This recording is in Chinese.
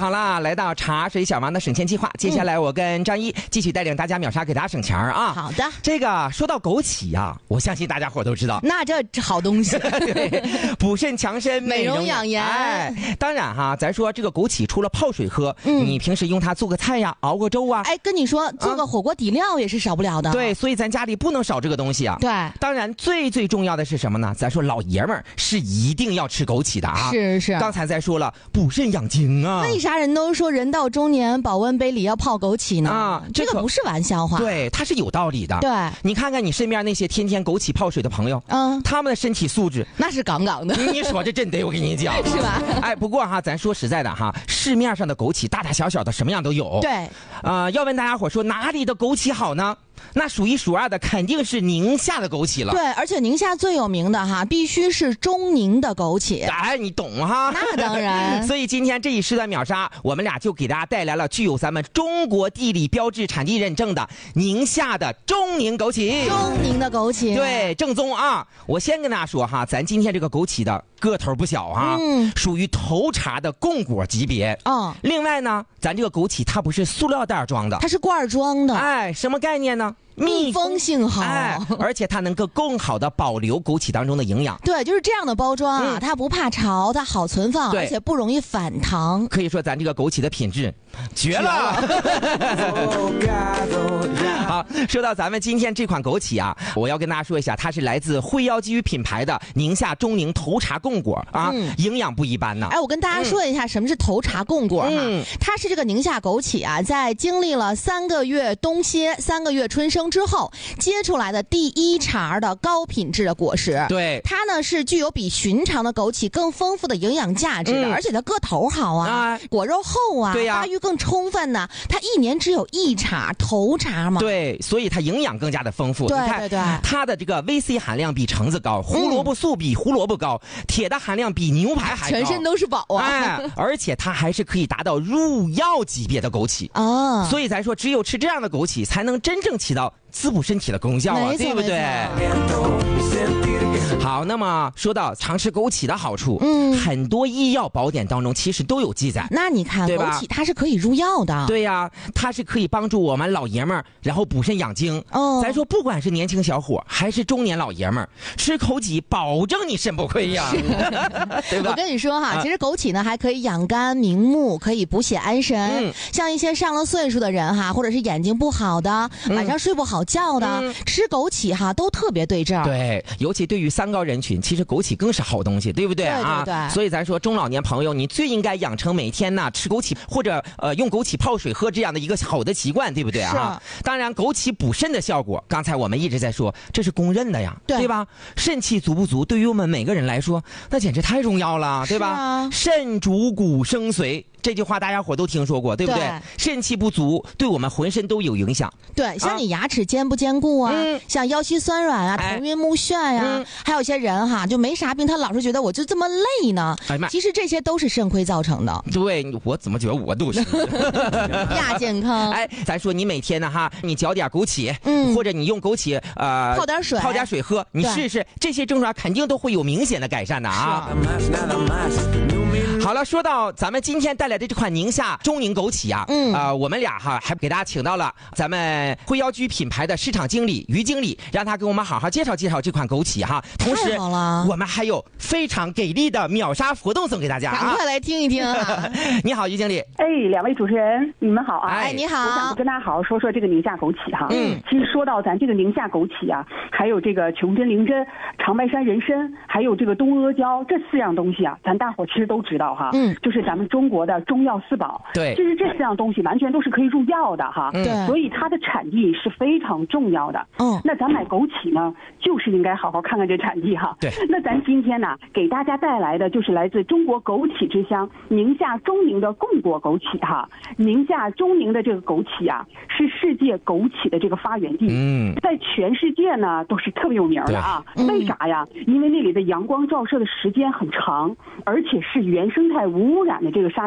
好了，来到茶水小王的省钱计划，接下来我跟张一继续带领大家秒杀，给大家省钱啊。 好的， 这个说到枸杞啊，我相信大家伙都知道， 那这好东西， 对，补肾强身， 美容养颜。 哎，当然哈，咱说这个枸杞除了泡水喝，你平时用它做个菜呀，熬个粥啊， 哎，跟你说，做个火锅底料也是少不了的。 对，所以咱家里不能少这个东西啊。 对， 当然最重要的是什么呢？咱说老爷们儿是一定要吃枸杞的啊。 是。 刚才咱说了补肾养精啊。 为啥人都说人到中年保温杯里要泡枸杞呢？啊，这个不是玩笑话。 对，它是有道理的。 对， 你看看你身边那些天天枸杞泡水的朋友，他们的身体素质那是杠杠的。 你说这真得我跟你讲， 是吧？ 哎，不过哈，咱说实在的哈，市面上的枸杞大大小小的什么样都有。 对， 要问大家伙说哪里的枸杞好呢？那数一数二的肯定是宁夏的枸杞了。 对，而且宁夏最有名的哈，必须是中宁的枸杞。 哎，你懂哈？ 那当然。 所以今天这一时段秒杀，我们俩就给大家带来了具有咱们中国地理标志产地认证的宁夏的中宁枸杞。 中宁的枸杞， 对，正宗啊！我先跟大家说哈，咱今天这个枸杞的个头不小哈，属于头茬的供果级别。另外呢，咱这个枸杞它不是塑料袋装的， 它是罐装的。 哎，什么概念呢？ 密封性好， 哎，而且它能够更好的保留枸杞当中的营养。 对，就是这样的包装啊，它不怕潮，它好存放，而且不容易反糖。 可以说咱这个枸杞的品质绝了。好，说到咱们今天这款枸杞啊，我要跟大家说一下，它是来自惠瑶基于品牌的宁夏中宁头茬供果啊，营养不一般呢。 哎，我跟大家说一下什么是头茬供果哈，它是这个宁夏枸杞啊，在经历了3个月冬歇、3个月春生之后结出来的第一茬的高品质的果实。 对， 它呢是具有比寻常的枸杞更丰富的营养价值的，而且它个头好啊，果肉厚啊， 对呀， 发育更充分呢。它1年只有1茬头茬嘛， 对，所以它营养更加的丰富。 对， 它的这个 VC 含量比橙子高，胡萝卜素比胡萝卜高，铁的含量比牛排还高， 全身都是宝啊！ 哎，而且它还是可以达到入药级别的枸杞啊，所以咱说只有吃这样的枸杞，才能真正起到滋补身体的功效啊，对不对？好，那么说到常吃枸杞的好处，很多医药宝典当中其实都有记载。 那你看，枸杞它是可以入药的。 对呀，它是可以帮助我们老爷们儿，然后补肾养精。咱说不管是年轻小伙还是中年老爷们儿，吃枸杞保证你肾不亏呀，对吧？ 我跟你说哈，其实枸杞呢还可以养肝明目，可以补血安神。像一些上了岁数的人哈，或者是眼睛不好的，晚上睡不好觉的，吃枸杞哈都特别对症。 对，尤其对于三高人群，其实枸杞更是好东西，对不对啊？ 对。 所以咱说中老年朋友，你最应该养成每天呢吃枸杞或者用枸杞泡水喝这样的一个好的习惯，对不对啊？当然，枸杞补肾的效果，刚才我们一直在说，这是公认的呀，对吧？肾气足不足，对于我们每个人来说，那简直太重要了，对吧？肾主骨生髓。这句话大家伙都听说过，对不对？肾气不足，对我们浑身都有影响。 对，像你牙齿坚不坚固啊，像腰膝酸软啊，头晕目眩呀，还有一些人哈就没啥病，他老是觉得我就这么累呢。其实这些都是肾亏造成的。 对，我怎么觉得我都是亚健康。 哎，咱说你每天呢哈，你嚼点枸杞，或者你用枸杞泡点水喝，你试试，这些症状肯定都会有明显的改善的啊。好了，说到咱们今天带来的这款宁夏中宁枸杞啊，我们俩哈还给大家请到了咱们惠瑶居品牌的市场经理于经理，让他给我们好好介绍介绍这款枸杞哈。同时，我们还有非常给力的秒杀活动送给大家啊！ 赶快来听一听啊！ 你好，于经理。 哎，两位主持人，你们好啊！ 哎，你好。 我想跟大家好好说说这个宁夏枸杞哈。其实说到咱这个宁夏枸杞啊，还有这个琼针、灵针、长白山人参，还有这个东阿胶，这4样东西啊，咱大伙其实都知道哈。就是咱们中国的中药4宝。 对。 其实这4样东西完全都是可以入药的哈。 对。 所以它的产地是非常重要的。那咱买枸杞呢，就是应该好好看看这产地哈。 对。 那咱今天呢，给大家带来的就是来自中国枸杞之乡宁夏中宁的供果枸杞哈。宁夏中宁的这个枸杞啊，是世界枸杞的这个发源地。在全世界呢都是特别有名的啊。为啥呀？因为那里的阳光照射的时间很长，而且是原生态无污染的这个沙